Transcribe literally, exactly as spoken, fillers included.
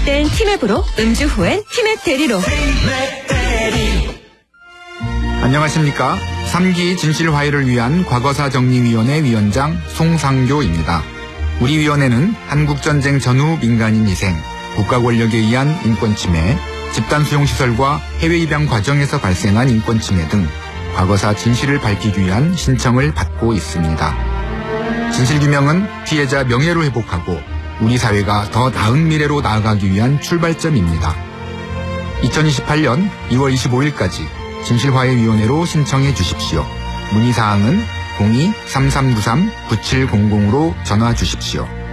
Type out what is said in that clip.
땐 티맵으로, 음주 후엔 티맵 대리로. 안녕하십니까. 삼 기 진실화해를 위한 과거사정리위원회 위원장 송상교입니다. 우리 위원회는 한국전쟁 전후 민간인 희생, 국가 권력에 의한 인권침해, 집단수용시설과 해외 입양 과정에서 발생한 인권침해 등 과거사 진실을 밝히기 위한 신청을 받고 있습니다. 진실규명은 피해자 명예를 회복하고 우리 사회가 더 나은 미래로 나아가기 위한 출발점입니다. 이천이십팔 년 이월 이십오일까지 진실화해위원회로 신청해 주십시오. 문의사항은 공이 삼삼구삼 구칠공공으로 전화 주십시오.